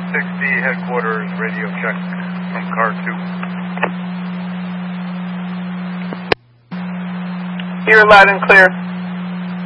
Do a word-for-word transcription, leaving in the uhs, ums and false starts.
sixty, headquarters, radio check from car two. You're loud and clear.